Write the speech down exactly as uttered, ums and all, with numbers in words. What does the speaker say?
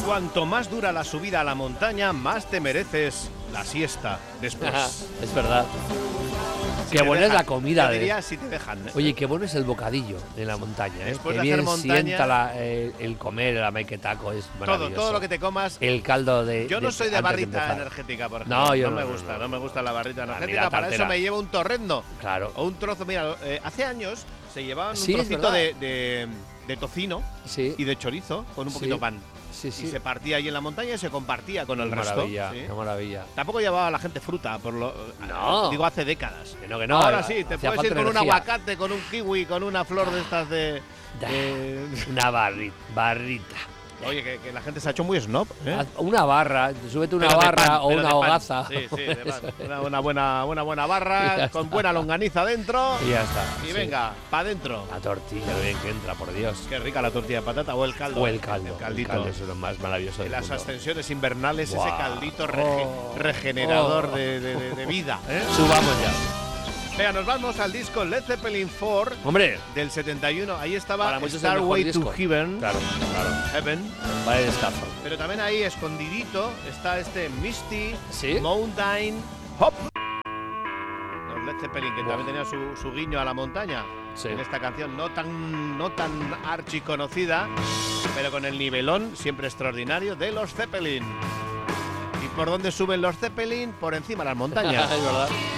Cuanto más dura la subida a la montaña, más te mereces la siesta después. Es verdad. Si qué buena dejan, es la comida. Yo de... diría si te dejan. Oye, qué bueno es el bocadillo en la montaña. ¿eh? Después Qué de hacer bien montaña, sienta la, eh, el comer, el amaquetaco, es maravilloso. Todo, todo lo que te comas. El caldo de... Yo no de, soy de antes barrita de energética, por ejemplo. No, yo no, no, me no, gusta, no, no, no me gusta la barrita Ni energética. la Para eso tartera. me llevo un torrendo. Claro. O un trozo. Mira, eh, hace años se llevaban Sí, un es trocito verdad. de, de, de tocino Sí. y de chorizo con un poquito de Sí. pan. Sí, sí. Y se partía ahí en la montaña y se compartía con el Qué resto. maravilla, ¿sí? qué maravilla. Tampoco llevaba la gente fruta, por lo No. digo hace décadas. Que no, que no. Ahora eh, sí, te hacía puedes ir falta con un energía. aguacate, con un kiwi, con una flor de estas de. de- Una barrita. barrita. Oye, que, que la gente se ha hecho muy snob. ¿eh? Haz Una barra, súbete una Pero de barra pan, o pero una de pan. hogaza. Sí, sí, de pan. Una, una buena, una buena Y barra ya con está. buena longaniza dentro. Y ya está. Y sí. venga, pa' dentro. La tortilla, lo bien que entra, por Dios. Qué rica la tortilla de patata o el caldo. O el caldo. El caldito. El caldo es lo más maravilloso En del las mundo. ascensiones invernales, Buah. ese caldito rege- Oh. regenerador Oh. de, de- de- de vida. ¿eh? Subamos ya. Venga, nos vamos al disco Led Zeppelin cuatro Hombre, del setenta y uno. Ahí estaba para muchos es el mejor Starway to disco. Heaven. Claro, claro. Heaven. Vale descazo. Pero también ahí, escondidito, está este Misty ¿Sí? Mountain Hop. Los Led Zeppelin, que Buah. también tenía su, su guiño a la montaña. Sí. En esta canción no tan, no tan archiconocida, pero con el nivelón siempre extraordinario de los Zeppelin. ¿Y por dónde suben los Zeppelin? Por encima de las montañas. Es verdad.